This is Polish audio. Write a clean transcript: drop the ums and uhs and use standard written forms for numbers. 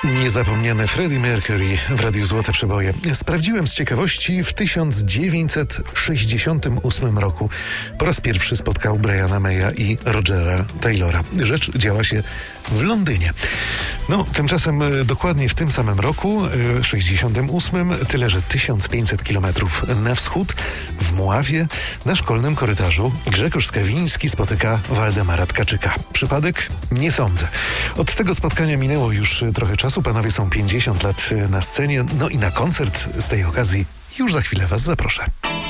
Niezapomniany Freddie Mercury w Radiu Złote Przeboje. Sprawdziłem z ciekawości, w 1968 roku po raz pierwszy spotkał Briana Maya i Rogera Taylora. Rzecz działa się w Londynie. No, tymczasem dokładnie w tym samym roku, 68, tyle że 1500 kilometrów na wschód, w Mławie, na szkolnym korytarzu Grzegorz Skawiński spotyka Waldemara Tkaczyka. Przypadek? Nie sądzę. Od tego spotkania minęło już trochę czasu. Panowie są 50 lat na scenie, no i na koncert z tej okazji już za chwilę Was zaproszę.